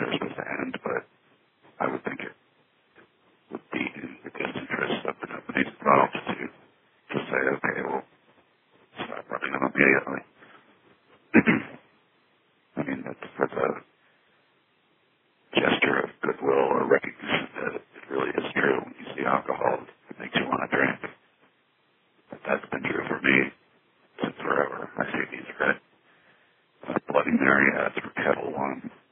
they're supposed to end, but I would think it would be in the best interest of the companies involved to say, okay, we'll stop running them immediately. I mean, that's a gesture of goodwill or recognition that it really is true. When you see alcohol, it makes you want to drink. But that's been true for me since forever. I see these red Bloody Mary ads for Kettle One.